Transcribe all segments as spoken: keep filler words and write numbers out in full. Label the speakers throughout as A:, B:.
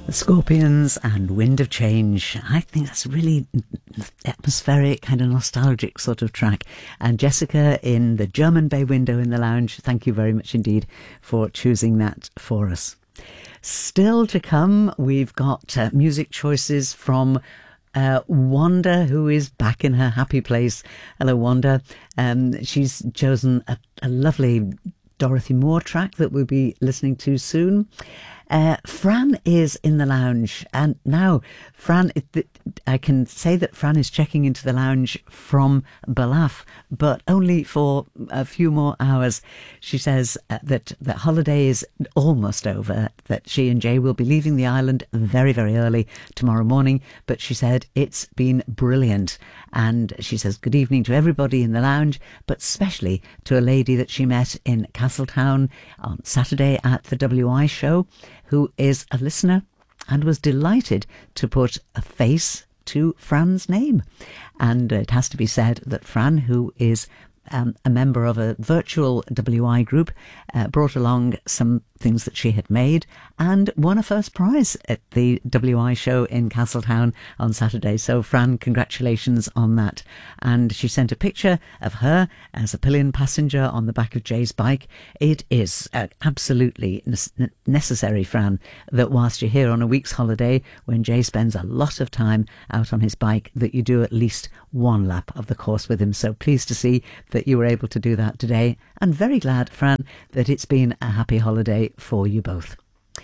A: The Scorpions and Wind of Change. I think that's a really atmospheric, kind of nostalgic sort of track. And Jessica in the German bay window in the lounge, thank you very much indeed for choosing that for us. Still to come, we've got uh, music choices from Uh, Wanda, who is back in her happy place. Hello, Wanda. Um, she's chosen a, a lovely Dorothy Moore track that we'll be listening to soon. Uh, Fran is in the lounge, and now Fran, it, it, I can say that Fran is checking into the lounge from Ballaugh, but only for a few more hours. She says uh, that the holiday is almost over, that she and Jay will be leaving the island very, very early tomorrow morning, but she said it's been brilliant. And she says good evening to everybody in the lounge, but especially to a lady that she met in Castletown on Saturday at the W I show, who is a listener and was delighted to put a face to Fran's name. And it has to be said that Fran, who is um, a member of a virtual W I group, uh, brought along some things that she had made and won a first prize at the W I show in Castletown on Saturday. So Fran, congratulations on that. And she sent a picture of her as a pillion passenger on the back of Jay's bike. It is uh, absolutely ne- necessary, Fran, that whilst you're here on a week's holiday, when Jay spends a lot of time out on his bike, that you do at least one lap of the course with him. So pleased to see that you were able to do that today, and very glad, Fran, that it's been a happy holiday for you both.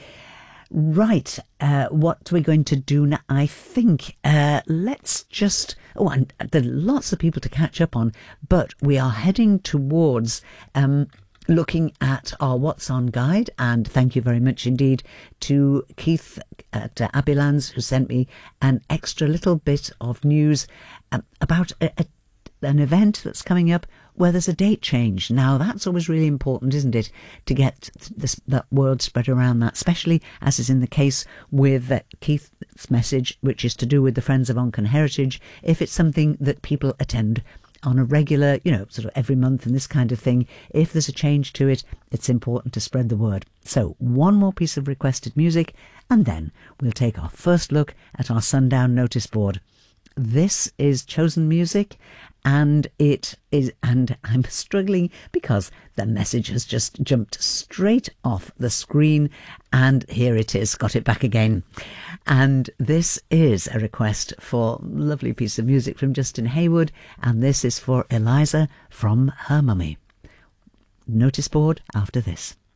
A: Right, uh, what are we going to do now? I think uh, let's just... Oh, and there are lots of people to catch up on, but we are heading towards um, looking at our What's On guide, and thank you very much indeed to Keith at uh, Abilands, who sent me an extra little bit of news um, about a, a, an event that's coming up where there's a date change. Now, that's always really important, isn't it, to get this, that word spread around that, especially as is in the case with uh, Keith's message, which is to do with the Friends of Onken Heritage. If it's something that people attend on a regular, you know, sort of every month and this kind of thing, if there's a change to it, it's important to spread the word. So, one more piece of requested music, and then we'll take our first look at our sundown notice board. This is chosen music, and it is, and I'm struggling because the message has just jumped straight off the screen, and here it is, got it back again. And this is a request for a lovely piece of music from Justin Hayward, and this is for Eliza from her mummy. Notice board after this.